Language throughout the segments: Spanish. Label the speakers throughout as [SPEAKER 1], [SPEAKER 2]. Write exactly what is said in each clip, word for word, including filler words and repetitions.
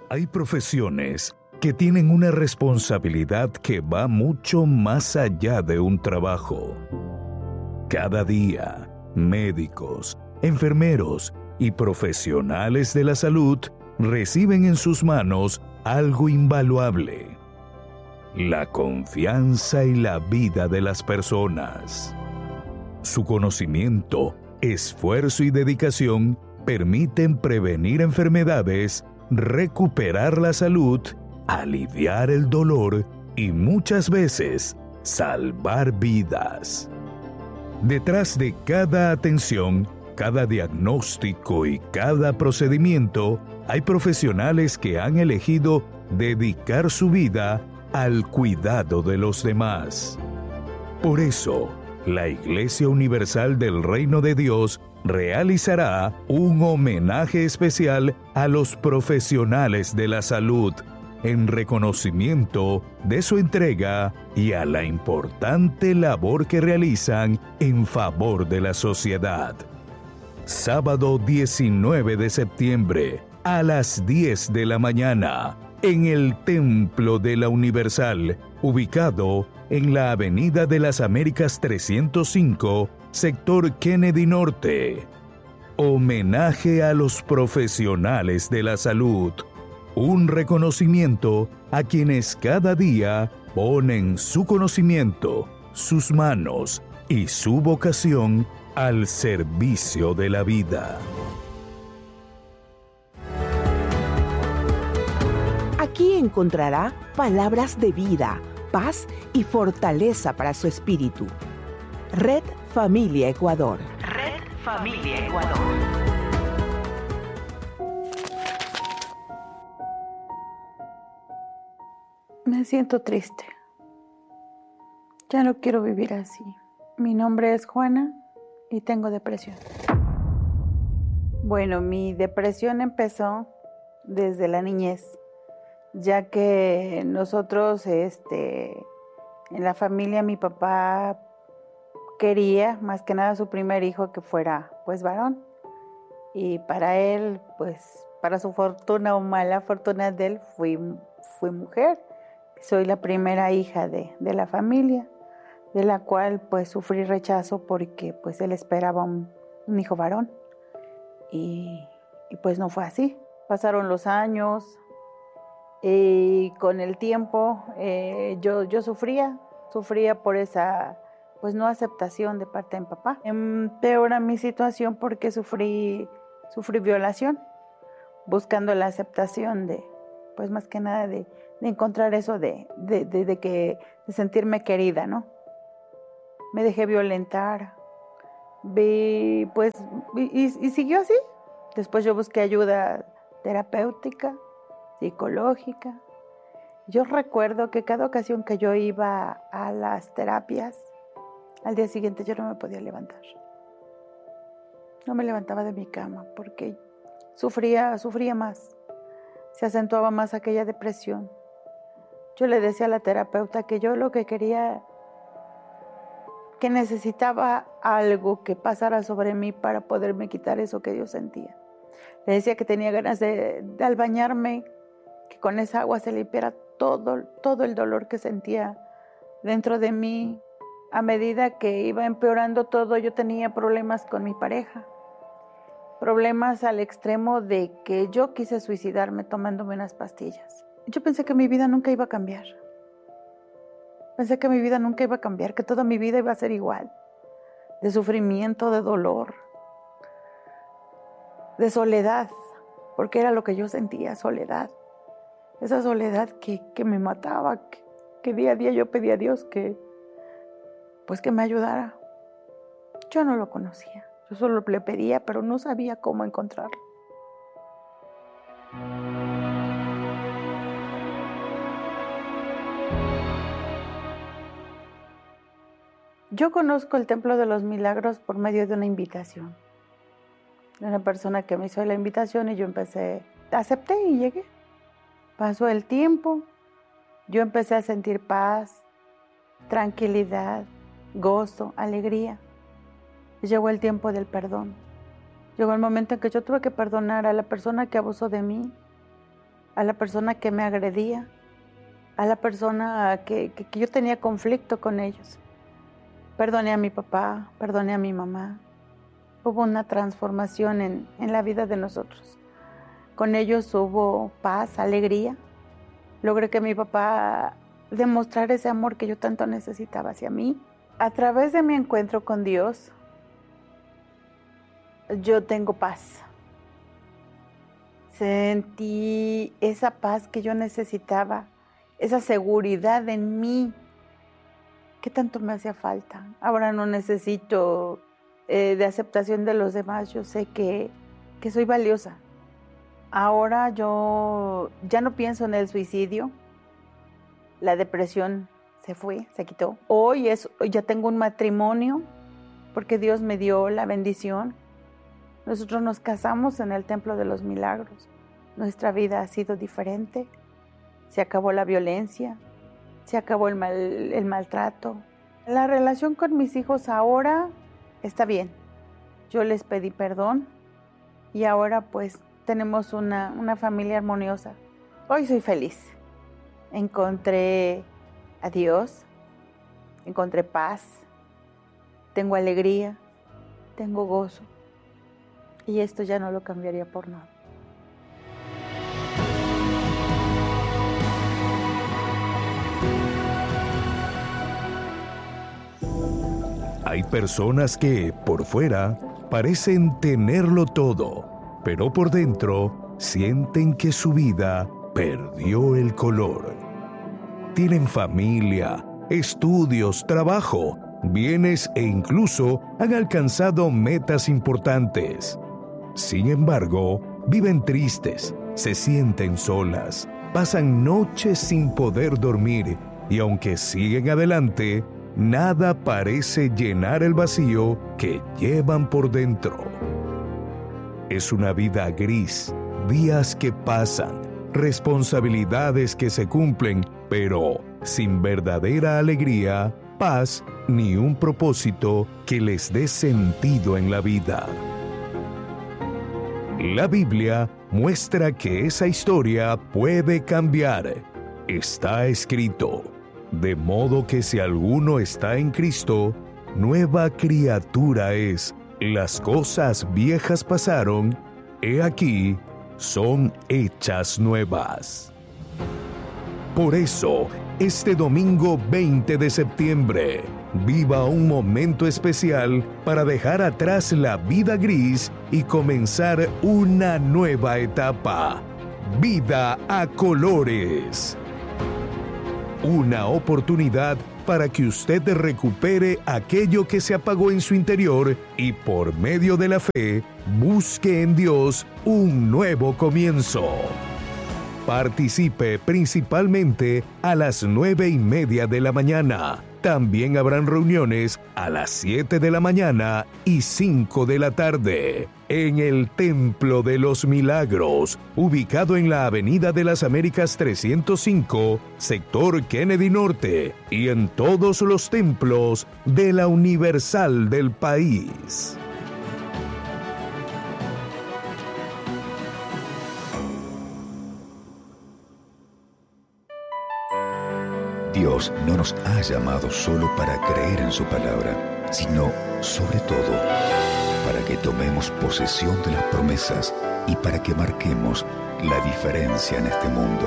[SPEAKER 1] Hay profesiones que tienen una responsabilidad que va mucho más allá de un trabajo. Cada día, médicos, enfermeros y profesionales de la salud reciben en sus manos algo invaluable: la confianza y la vida de las personas. Su conocimiento, esfuerzo y dedicación permiten prevenir enfermedades, recuperar la salud, aliviar el dolor y muchas veces salvar vidas. Detrás de cada atención, cada diagnóstico y cada procedimiento, hay profesionales que han elegido dedicar su vida al cuidado de los demás. Por eso, la Iglesia Universal del Reino de Dios realizará un homenaje especial a los profesionales de la salud, en reconocimiento de su entrega y a la importante labor que realizan en favor de la sociedad. Sábado diecinueve de septiembre, a las diez de la mañana, en el Templo de la Universal, ubicado en la Avenida de las Américas trescientos cinco, sector Kennedy Norte. Homenaje a los profesionales de la salud. Un reconocimiento a quienes cada día ponen su conocimiento, sus manos y su vocación al servicio de la vida.
[SPEAKER 2] Aquí encontrará palabras de vida, paz y fortaleza para su espíritu. Red Familia Ecuador.
[SPEAKER 3] Red Familia Ecuador.
[SPEAKER 4] Me siento triste. Ya no quiero vivir así. Mi nombre es Juana y tengo depresión. Bueno, mi depresión empezó desde la niñez, ya que nosotros, este, en la familia, mi papá quería más que nada su primer hijo que fuera pues varón, y para él, pues para su fortuna o mala fortuna de él, fui, fui mujer. Soy la primera hija de, de la familia, de la cual pues sufrí rechazo porque pues él esperaba un, un hijo varón, y, y pues no fue así. Pasaron los años y con el tiempo eh, yo, yo sufría, sufría por esa pues no aceptación de parte de mi papá. Empeora mi situación porque sufrí, sufrí violación, buscando la aceptación de, pues más que nada de, de encontrar eso de, de, de, de, que, de sentirme querida, ¿no? Me dejé violentar, vi, pues, y, y siguió así. Después yo busqué ayuda terapéutica, psicológica. Yo recuerdo que cada ocasión que yo iba a las terapias, al día siguiente yo no me podía levantar. No me levantaba de mi cama porque sufría, sufría más. Se acentuaba más aquella depresión. Yo le decía a la terapeuta que yo lo que quería, que necesitaba algo que pasara sobre mí para poderme quitar eso que yo sentía. Le decía que tenía ganas de, de al bañarme, que con esa agua se limpiara todo, todo el dolor que sentía dentro de mí. A medida que iba empeorando todo, yo tenía problemas con mi pareja. Problemas al extremo de que yo quise suicidarme tomándome unas pastillas. Yo pensé que mi vida nunca iba a cambiar. Pensé que mi vida nunca iba a cambiar, que toda mi vida iba a ser igual. De sufrimiento, de dolor, de soledad, porque era lo que yo sentía, soledad. Esa soledad que, que me mataba, que, que día a día yo pedía a Dios que, pues que me ayudara. Yo no lo conocía, yo solo le pedía, pero no sabía cómo encontrarlo. Yo conozco el Templo de los Milagros por medio de una invitación. De una persona que me hizo la invitación y yo empecé, acepté y llegué. Pasó el tiempo, yo empecé a sentir paz, tranquilidad, gozo, alegría. Llegó el tiempo del perdón. Llegó el momento en que yo tuve que perdonar a la persona que abusó de mí, a la persona que me agredía, a la persona que, que, que yo tenía conflicto con ellos. Perdoné a mi papá, perdoné a mi mamá. Hubo una transformación en, en la vida de nosotros. Con ellos hubo paz, alegría. Logré que mi papá demostrara ese amor que yo tanto necesitaba hacia mí. A través de mi encuentro con Dios, yo tengo paz. Sentí esa paz que yo necesitaba, esa seguridad en mí, que tanto me hacía falta. Ahora no necesito eh, de aceptación de los demás, yo sé que, que soy valiosa. Ahora yo ya no pienso en el suicidio, la depresión se fue, se quitó. Hoy es, ya tengo un matrimonio porque Dios me dio la bendición. Nosotros nos casamos en el Templo de los Milagros. Nuestra vida ha sido diferente. Se acabó la violencia, se acabó el, mal, el maltrato. La relación con mis hijos ahora está bien. Yo les pedí perdón y ahora pues tenemos una, una familia armoniosa. Hoy soy feliz. Encontré a Dios, encontré paz, tengo alegría, tengo gozo. Y esto ya no lo cambiaría por nada.
[SPEAKER 1] Hay personas que, por fuera, parecen tenerlo todo, pero por dentro sienten que su vida perdió el color. Tienen familia, estudios, trabajo, bienes e incluso han alcanzado metas importantes. Sin embargo, viven tristes, se sienten solas, pasan noches sin poder dormir y aunque siguen adelante, nada parece llenar el vacío que llevan por dentro. Es una vida gris, días que pasan, responsabilidades que se cumplen, pero sin verdadera alegría, paz ni un propósito que les dé sentido en la vida. La Biblia muestra que esa historia puede cambiar. Está escrito: de modo que si alguno está en Cristo, nueva criatura es. Las cosas viejas pasaron, he aquí, son hechas nuevas. Por eso, este domingo veinte de septiembre, viva un momento especial para dejar atrás la vida gris y comenzar una nueva etapa. Vida a colores. Una oportunidad para que usted recupere aquello que se apagó en su interior y por medio de la fe busque en Dios un nuevo comienzo. Participe principalmente a las nueve y media de la mañana. También habrán reuniones a las siete de la mañana y cinco de la tarde en el Templo de los Milagros, ubicado en la Avenida de las Américas trescientos cinco, sector Kennedy Norte, y en todos los templos de la Universal del país.
[SPEAKER 5] Dios no nos ha llamado solo para creer en su palabra, sino, sobre todo, para que tomemos posesión de las promesas y para que marquemos la diferencia en este mundo.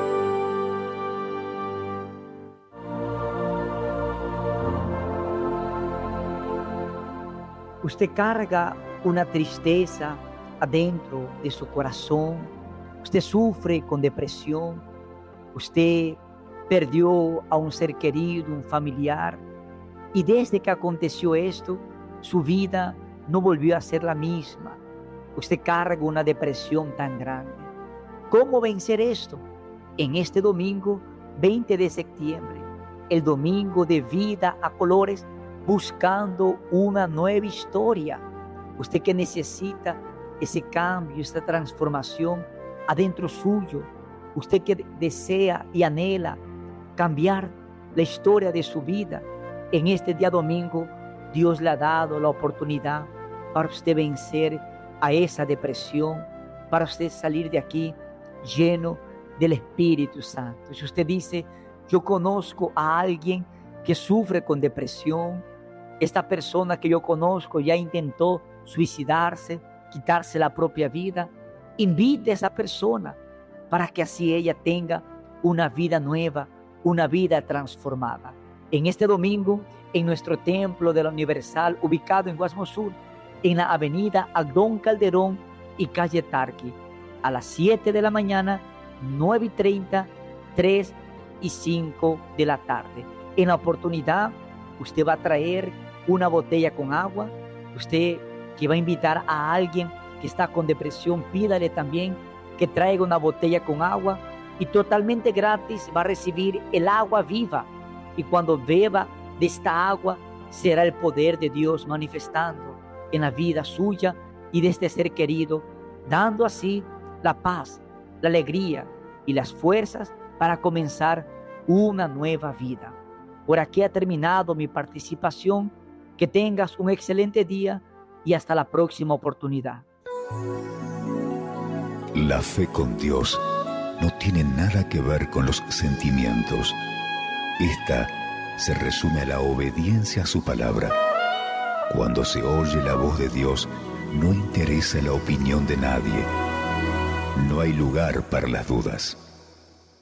[SPEAKER 6] Usted carga una tristeza adentro de su corazón, usted sufre con depresión, usted perdió a un ser querido, un familiar, y desde que aconteció esto, su vida no volvió a ser la misma. Usted carga una depresión tan grande. ¿Cómo vencer esto? En este domingo veinte de septiembre, el domingo de vida a colores, buscando una nueva historia. Usted que necesita ese cambio, esta transformación adentro suyo, usted que desea y anhela cambiar la historia de su vida, en este día domingo Dios le ha dado la oportunidad para usted vencer a esa depresión, para usted salir de aquí lleno del Espíritu Santo. Si usted dice, yo conozco a alguien que sufre con depresión, esta persona que yo conozco ya intentó suicidarse, quitarse la propia vida, invite a esa persona para que así ella tenga una vida nueva, una vida transformada. En este domingo, en nuestro templo de la Universal, ubicado en Guasmo Sur, en la avenida Agdón Calderón y calle Tarqui, a las siete de la mañana, nueve y treinta, tres y cinco de la tarde. En la oportunidad, usted va a traer una botella con agua. Usted que va a invitar a alguien que está con depresión, pídale también que traiga una botella con agua, y totalmente gratis va a recibir el agua viva. Y cuando beba de esta agua, será el poder de Dios manifestando en la vida suya y de este ser querido, dando así la paz, la alegría y las fuerzas para comenzar una nueva vida. Por aquí ha terminado mi participación. Que tengas un excelente día y hasta la próxima oportunidad.
[SPEAKER 5] La fe con Dios no tiene nada que ver con los sentimientos. Esta se resume a la obediencia a su palabra. Cuando se oye la voz de Dios, no interesa la opinión de nadie. No hay lugar para las dudas.